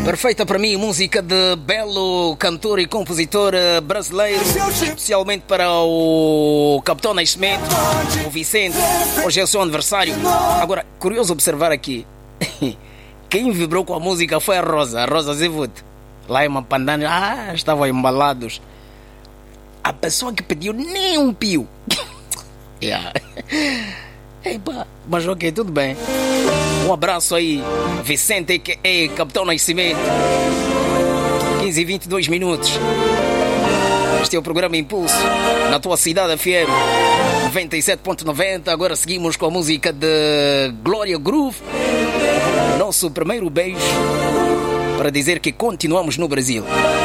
Perfeita para mim, música de belo cantor e compositor brasileiro, especialmente para o Capitão Nascimento, o Vicente. Hoje é o seu aniversário. Agora, curioso observar aqui, quem vibrou com a música foi a Rosa Zevut. Lá em Mapandana, estavam embalados. A pessoa que pediu nem um pio. Yeah. Epa, mas ok, tudo bem. Um abraço aí, Vicente, que é Capitão Nascimento. 15 e 22 minutos. Este é o programa Impulso, na tua cidade FM 97.90. Agora seguimos com a música de Glória Groove. Nosso primeiro beijo para dizer que continuamos no Brasil.